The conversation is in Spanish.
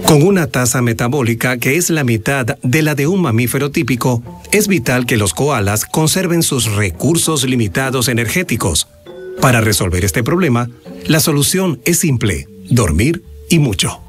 Con una tasa metabólica que es la mitad de la de un mamífero típico, es vital que los koalas conserven sus recursos limitados energéticos. Para resolver este problema, la solución es simple: dormir y mucho.